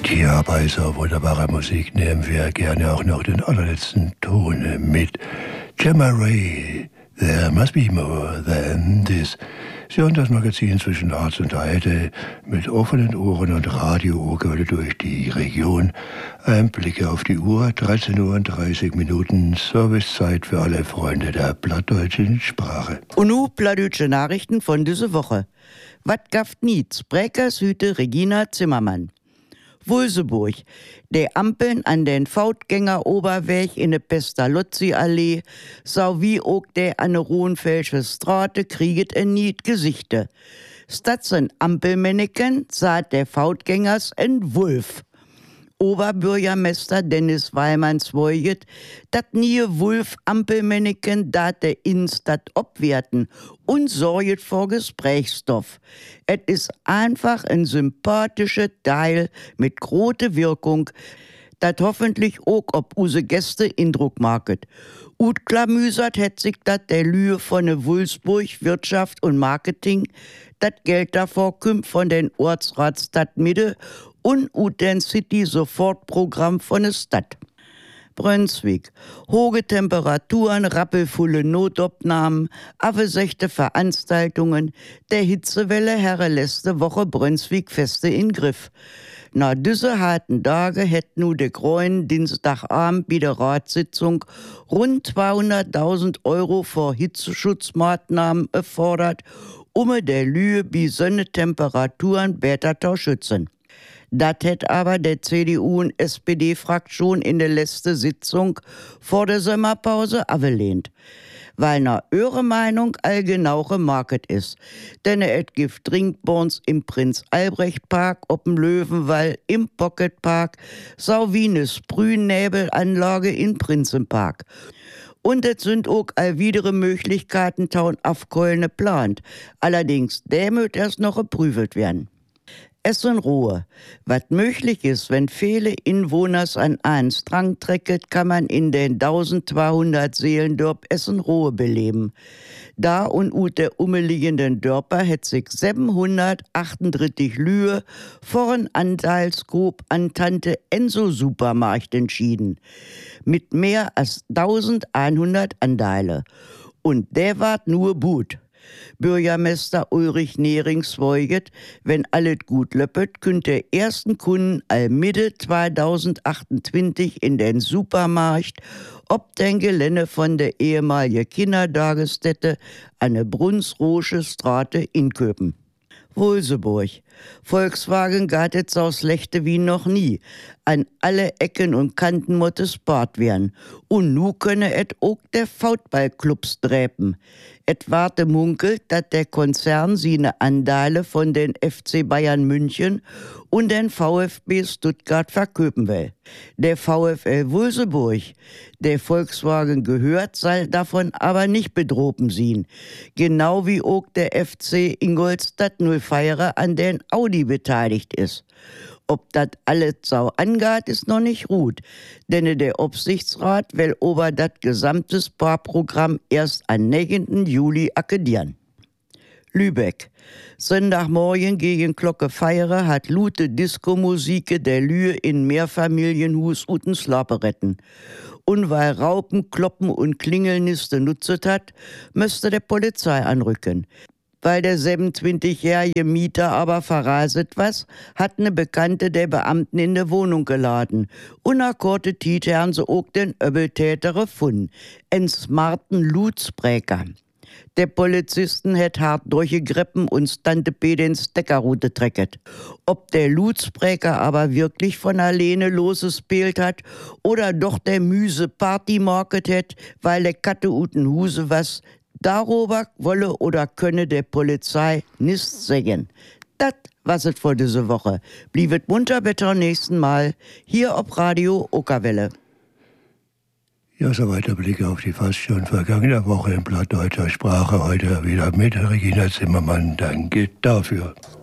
Hier bei so wunderbarer Musik nehmen wir gerne auch noch den allerletzten Ton mit. Gemma Ray, There Must Be More Than This. Sie hören das Magazin zwischen Harz und Heide mit offenen Ohren und Radio-Urquelle durch die Region. Ein Blick auf die Uhr, 13:30 Uhr, Servicezeit für alle Freunde der plattdeutschen Sprache. Und nun plattdeutsche Nachrichten von dieser Woche. Wat gaft niets, Bräkershüte Regina Zimmermann. Wulseburg. Die Ampeln an den Fautgänger-Oberweg in der Pestalozzi-Allee, sowie auch der an der Rohnfelsche Straße krieget niet Gesichte. Statt sein Ampelmännchen sah der Fautgängers ein Wulf. Oberbürgermeister Dennis Weimann zweuget, dat nie Wulf-Ampelmännchen dat der Innenstadt obwerten und sorget vor Gesprächsstoff. Et is einfach ein sympathischer Teil mit großer Wirkung, dat hoffentlich auch ob use Gäste Indruck maket. Utklamüsert hätt sich dat der Lühe von der Wulfsburg Wirtschaft und Marketing, dat Geld davor kümmt von den Ortsratsstadt Mitte und den City-Sofortprogramm von der Stadt. Brunswick. Hohe Temperaturen, rappelvolle Notopnahmen, aufgesechte Veranstaltungen. Der Hitzewelle herre letzte Woche Brunswick feste in Griff. Nach diese harten Tage hätt nu de Groen Dienstagabend bei der Ratssitzung rund 200.000 Euro für Hitzeschutzmaßnahmen erfordert, der Lühe bei Sonnentemperaturen besser zu schützen. Das hätt aber der CDU- und SPD-Fraktion in der letzten Sitzung vor der Sommerpause abgelehnt. Weil nach ihrer Meinung allgenauche Market ist. Denn et gibt Trinkbons im Prinz-Albrecht-Park, ob'm Löwenwall, im Pocketpark, sowie ne Sprühnäbelanlage in Prinzenpark. Und es sind auch all widere Möglichkeiten taun Afkeulen geplant. Allerdings, der möcht erst noch geprüft werden. Essen-Ruhe. Was möglich ist, wenn viele Inwohners an einen Strang trecket, kann man in den 1200 Seelendörp Essen-Ruhe beleben. Da und ut der umliegenden Dörper hätt sich 738 Lühe vor ein Anteilsgrupp an Tante Enso Supermarkt entschieden. Mit mehr als 1100 Anteile. Und der ward nur gut. Bürgermeister Ulrich Nehring zweuget, wenn alles gut löppet, könnt der ersten Kunden all Mitte 2028 in den Supermarkt ob den Gelände von der ehemaligen Kindertagesstätte an der Brunsrosche Straße inköpen. Wulseburg. Volkswagen gartet so schlechte wie noch nie. An alle Ecken und Kanten muss es spart werden. Und nu könne et auch der Fautballclubs dräpen. Et warte munkelt, dat der Konzern seine Anteile von den FC Bayern München und den VfB Stuttgart verköpen will. Der VfL Wulseburg, der Volkswagen gehört, soll davon aber nicht bedrohen sein. Genau wie auch der FC Ingolstadt 04 an den Audi beteiligt ist. Ob das alles so angeht, ist noch nicht gut, denn der Aufsichtsrat will über das gesamte Sparprogramm erst am 9. Juli akkedieren. Lübeck. Sonntagmorgen gegen Glocke feiere hat lute Disco-Musik der Lühe in Mehrfamilienhus uten Slape retten. Und weil Raupen, Kloppen und Klingelniste nutzet hat, müsste der Polizei anrücken. Weil der 27-jährige Mieter aber verraset was, hat ne Bekannte der Beamten in der Wohnung geladen. Unerkorte Tiet haben sie auch den Öbeltäter gefunden. Ein smarten Lutsbreker. Der Polizisten hätt hart durchgegriffen und Tante P den Steckerroute trecket. Ob der Lutsbreker aber wirklich von alleine losgespielt hat oder doch der Müse Party market hätt, weil der Katte uten Huse was, darüber wolle oder könne der Polizei nichts sagen. Das was es für diese Woche. Bliebet munter bitte nächsten Mal hier ob Radio Okerwelle. Ja, soweit der Blick auf die fast schon vergangene Woche in plattdeutscher Sprache. Heute wieder mit Regina Zimmermann. Danke dafür.